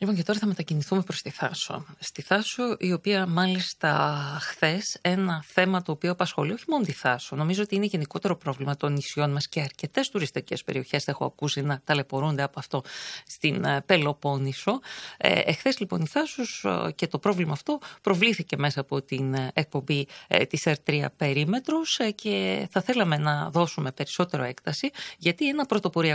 Λοιπόν, και τώρα θα μετακινηθούμε προς τη Θάσο. Στη Θάσο, η οποία μάλιστα χθες ένα θέμα το οποίο απασχολεί όχι μόνο τη Θάσο, νομίζω ότι είναι γενικότερο πρόβλημα των νησιών μας και αρκετές τουριστικές περιοχές έχω ακούσει να ταλαιπωρούνται από αυτό στην Πελοπόννησο. Εχθές λοιπόν η Θάσος και το πρόβλημα αυτό προβλήθηκε μέσα από την εκπομπή της R3 Περίμετρος και θα θέλαμε να δώσουμε περισσότερο έκταση γιατί ένα πρωτοποριακό